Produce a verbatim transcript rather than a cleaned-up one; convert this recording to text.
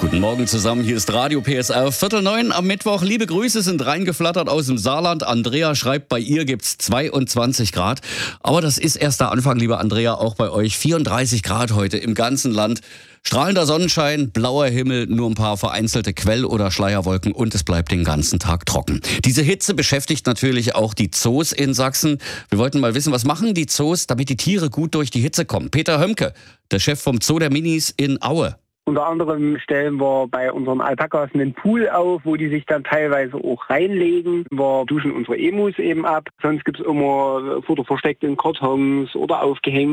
Guten Morgen zusammen, hier ist Radio P S R, Viertel neun am Mittwoch. Liebe Grüße sind reingeflattert aus dem Saarland. Andrea schreibt, bei ihr gibt's zweiundzwanzig Grad. Aber das ist erst der Anfang, liebe Andrea, auch bei euch. vierunddreißig Grad heute im ganzen Land. Strahlender Sonnenschein, blauer Himmel, nur ein paar vereinzelte Quell- oder Schleierwolken und es bleibt den ganzen Tag trocken. Diese Hitze beschäftigt natürlich auch die Zoos in Sachsen. Wir wollten mal wissen, was machen die Zoos, damit die Tiere gut durch die Hitze kommen? Peter Hömke, der Chef vom Zoo der Minis in Aue. Unter anderem stellen wir bei unseren Alpakas einen Pool auf, wo die sich dann teilweise auch reinlegen. Wir duschen unsere Emus eben ab. Sonst gibt es immer Futter versteckt in Kartons oder aufgehängt.